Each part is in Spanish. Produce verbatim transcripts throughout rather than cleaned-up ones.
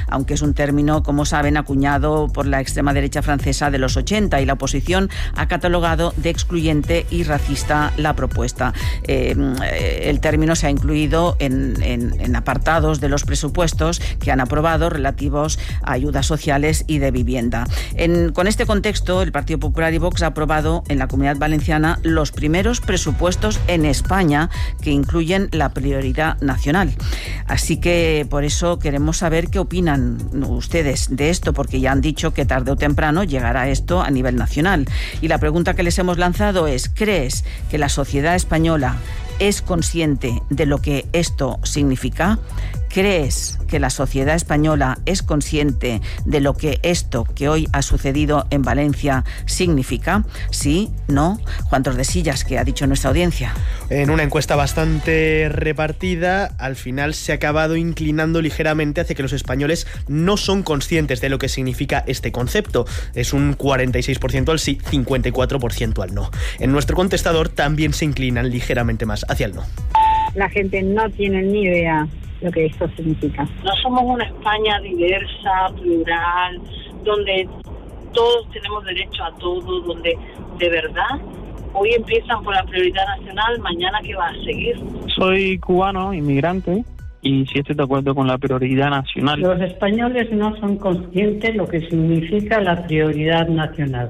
aunque es un término, como saben, acuñado por la extrema derecha francesa de los ochenta, y la oposición ha catalogado de excluyente y racista la propuesta. Eh, el término se ha incluido en, en, en apartados de los presupuestos que han aprobado relativos a ayudas sociales y de vivienda. En, con este contexto, el Partido Popular y Vox ha aprobado en la Comunidad Valenciana los primeros presupuestos en España que incluyen la prioridad nacional. Así que por eso queremos saber qué opinan ustedes de esto, porque ya han dicho que tarde o temprano llegará esto a nivel nacional. Y la pregunta que les hemos lanzado es: ¿crees que la sociedad española es consciente de lo que esto significa? ¿Crees que la sociedad española es consciente de lo que esto que hoy ha sucedido en Valencia significa? ¿Sí? ¿No? Juan Tordesillas, ¿qué ha dicho nuestra audiencia? En una encuesta bastante repartida, al final se ha acabado inclinando ligeramente hacia que los españoles no son conscientes de lo que significa este concepto. Es un cuarenta y seis por ciento al sí, cincuenta y cuatro por ciento al no. En nuestro contestador también se inclinan ligeramente más hacia el no. La gente no tiene ni idea lo que esto significa. No somos una España diversa, plural, donde todos tenemos derecho a todo, donde de verdad hoy empiezan por la prioridad nacional, mañana ¿qué va a seguir? Soy cubano, inmigrante, y sí estoy de acuerdo con la prioridad nacional. Los españoles no son conscientes de lo que significa la prioridad nacional.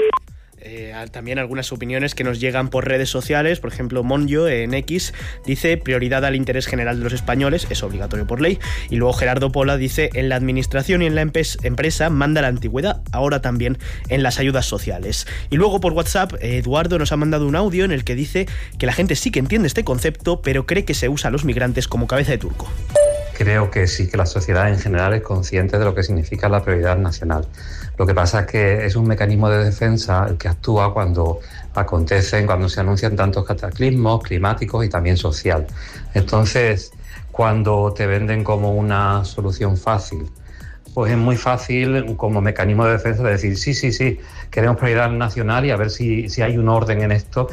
Eh, también algunas opiniones que nos llegan por redes sociales. Por ejemplo, Monjo en X dice: prioridad al interés general de los españoles, es obligatorio por ley. Y luego Gerardo Pola dice: en la administración y en la empresa manda la antigüedad, ahora también en las ayudas sociales. Y luego por WhatsApp, Eduardo nos ha mandado un audio en el que dice que la gente sí que entiende este concepto, pero cree que se usa a los migrantes como cabeza de turco. Creo que sí, que la sociedad en general es consciente de lo que significa la prioridad nacional. Lo que pasa es que es un mecanismo de defensa el que actúa cuando acontecen, cuando se anuncian tantos cataclismos climáticos y también social. Entonces, cuando te venden como una solución fácil, pues es muy fácil como mecanismo de defensa de decir sí, sí, sí, queremos prioridad nacional y a ver si, si hay un orden en esto.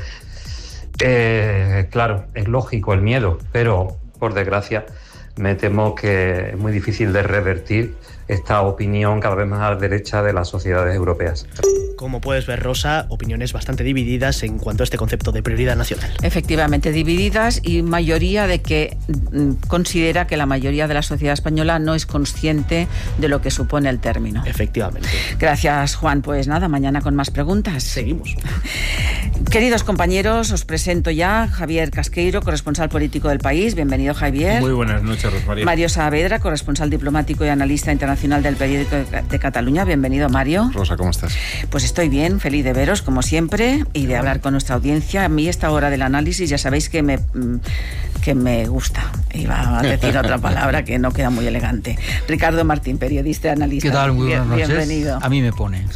Eh, claro, es lógico el miedo, pero por desgracia me temo que es muy difícil de revertir esta opinión cada vez más a la derecha de las sociedades europeas. Como puedes ver, Rosa, opiniones bastante divididas en cuanto a este concepto de prioridad nacional. Efectivamente, divididas, y mayoría de que mm, considera que la mayoría de la sociedad española no es consciente de lo que supone el término. Efectivamente. Gracias, Juan. Pues nada, mañana con más preguntas. Seguimos. Queridos compañeros, os presento ya Javier Casqueiro, corresponsal político del País. Bienvenido, Javier. Muy buenas noches, Rosmaría. Mario Saavedra, corresponsal diplomático y analista internacional del Periódico de Cataluña. Bienvenido, Mario. Rosa, ¿cómo estás? Pues estoy bien, feliz de veros, como siempre, y de hablar con nuestra audiencia. A mí esta hora del análisis ya sabéis que me, que me gusta. Iba a decir otra palabra que no queda muy elegante. Ricardo Martín, periodista y analista. ¿Qué tal? Muy buenas noches. Bienvenido. A mí me pone.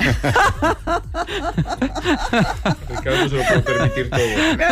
Ricardo se lo puede permitir todo.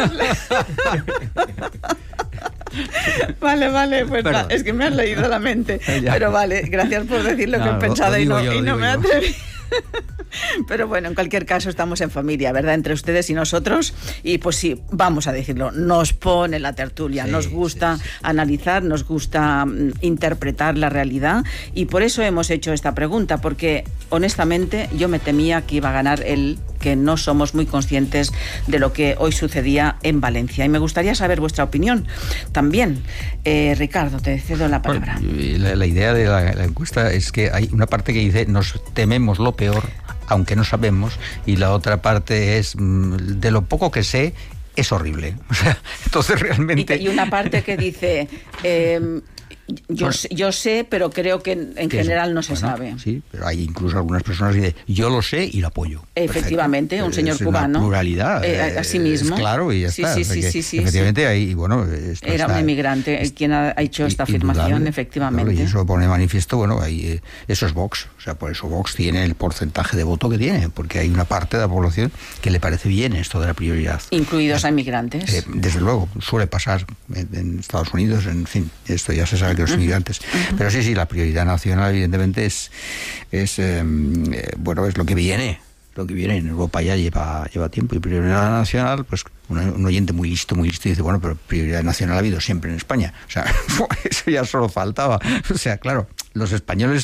Vale, vale, pues va, es que me has leído la mente. Pero vale, gracias por decir lo no, que he pensado y no, yo, y no me atreví. Pero bueno, en cualquier caso estamos en familia, ¿verdad? Entre ustedes y nosotros. Y pues sí, vamos a decirlo, nos pone la tertulia, sí, nos gusta sí, sí. analizar, nos gusta um, interpretar la realidad. Y por eso hemos hecho esta pregunta, porque honestamente yo me temía que iba a ganar el que no somos muy conscientes de lo que hoy sucedía en Valencia. Y me gustaría saber vuestra opinión también. Eh, Ricardo, te cedo la palabra. Bueno, la, la idea de la, la encuesta es que hay una parte que dice nos tememos lo peor, aunque no sabemos, y la otra parte es de lo poco que sé, es horrible. O sea, entonces realmente... Y, y una parte que dice... Eh, Yo, bueno, yo sé, pero creo que en, en general no se bueno, sabe. Sí, pero hay incluso algunas personas que dicen, yo lo sé y lo apoyo. Efectivamente, perfecto. Un señor es cubano. Una pluralidad. Eh, a sí mismo. Es claro, y ya sí, está. Sí, o sea sí, que, sí, sí, efectivamente, sí. Ahí, bueno... Esto Era está, un inmigrante es, quien ha hecho esta afirmación, indudable, efectivamente. Claro, y eso pone manifiesto, bueno, ahí, eso es Vox. O sea, por eso Vox tiene el porcentaje de voto que tiene, porque hay una parte de la población que le parece bien esto de la prioridad. Incluidos a inmigrantes. Eh, desde luego, suele pasar en, en Estados Unidos, en fin, esto ya se sabe de los inmigrantes. Uh-huh. Pero sí, sí, la prioridad nacional evidentemente es, es eh, bueno, es lo que viene, lo que viene en Europa ya lleva, lleva tiempo, y prioridad nacional, pues un, un oyente muy listo, muy listo dice, bueno, pero prioridad nacional ha habido siempre en España, o sea, eso ya solo faltaba, o sea, claro, los españoles